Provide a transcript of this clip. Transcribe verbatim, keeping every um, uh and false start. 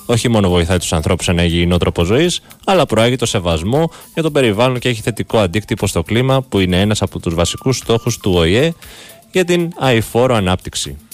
όχι μόνο βοηθάει τους ανθρώπους σε ένα υγιεινό τρόπο ζωής, αλλά προάγει το σεβασμό για το περιβάλλον και έχει θετικό αντίκτυπο στο κλίμα, που είναι ένας από τους βασικούς στόχους του Ο Η Ε για την αειφόρο ανάπτυξη.